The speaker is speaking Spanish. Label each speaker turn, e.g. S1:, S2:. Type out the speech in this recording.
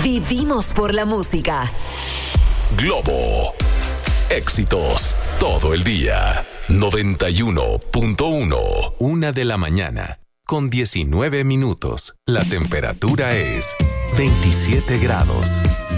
S1: Vivimos por la música.
S2: Globo. Éxitos todo el día. 91.1. 1:00 con 19 minutos. La temperatura es 27 grados.